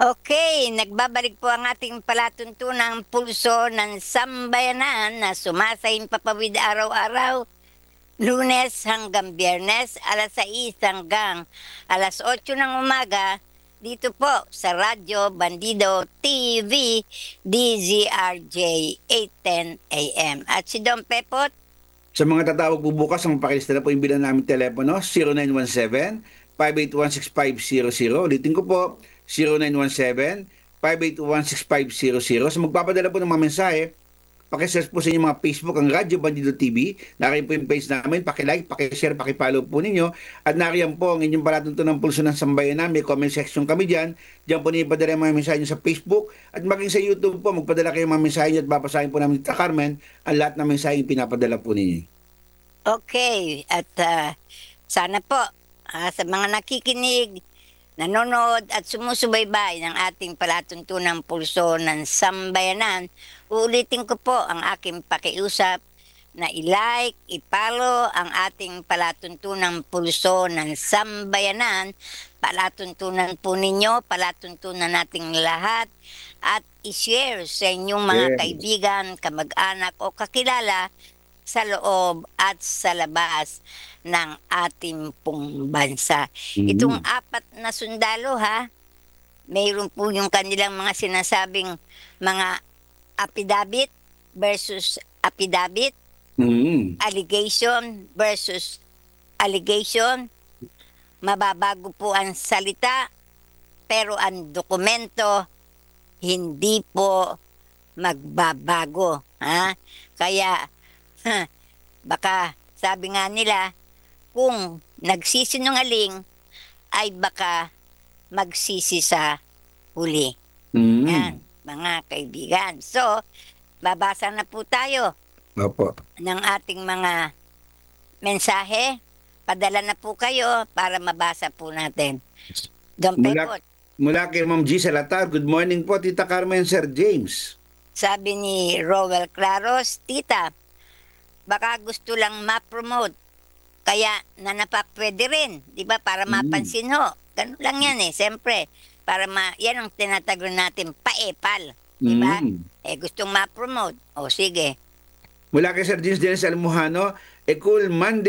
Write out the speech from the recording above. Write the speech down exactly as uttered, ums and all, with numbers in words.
Okay, nagbabalik po ang ating palatuntunang pulso ng sambayanan na sumasayang papawid araw-araw, Lunes hanggang Biyernes, alas sais hanggang alas otso ng umaga, dito po sa Radyo Bandido T V, D Z R J eight ten A M. At si Don Pepot, Sa mga tatawag po bukas, ang pakilista na po yung bilang namin telepono, zero nine one seven, five eight one, six five zero zero. Ulitin ko po, zero nine one seven, five eight one, six five zero zero. So magpapadala po ng mga mensahe, pakisearch po sa inyong mga Facebook, ang Radyo Bandido T V. Nariyan po yung page namin, pakilike, pakishare, pakipollow po ninyo. At nariyan po ang inyong palatuntunang pulso ng sambayanan. May comment section kami dyan. Diyan po niyo ipadala yung mga mensahe nyo sa Facebook. At maging sa YouTube po, magpadala kayo ng mga mensahe nyo at babasahin po namin Tita Carmen ang lahat ng mensahe yung pinapadala po ninyo. okay, at ah, sana po ah, sa mga nakikinig, nanonood at sumusubaybay ng ating palatuntunang pulso ng sambayanan, uulitin ko po ang aking pakiusap na i-like, i-follow ang ating palatuntunang pulso ng sambayanan, palatuntunan po ninyo, palatuntunan nating lahat, at i-share sa inyong mga Yes. kaibigan, kamag-anak o kakilala sa loob at sa labas ng ating pong bansa. Itong Mhm. apat na sundalo ha, mayroon po yung kanilang mga sinasabing mga affidavit versus affidavit, Mhm. allegation versus allegation, mababago po ang salita, pero ang dokumento hindi po magbabago. Ha? Kaya, ha, baka sabi nga nila, kung nagsisinungaling, ay baka magsisi sa huli. Yan, Mhm. mga kaibigan. So, babasa na po tayo Opo. ng ating mga mensahe. Padala na po kayo para mabasa po natin. Don Mula, Pepot, mula kay Ma'am G. Salatar, good morning po, Tita Carmen, Sir James. sabi ni Rowel Claros, Tita, baka gusto lang ma-promote. Kaya nanapak pwede rin, di ba? Para Mhm. mapansin ho. Ganun lang yan eh, siyempre. Para ma, yan ang tinatagro natin, paepal. Di ba? Mhm. Eh, gustong ma-promote. O sige. Mula kay Sir James Dennis Almohano, a cool Monday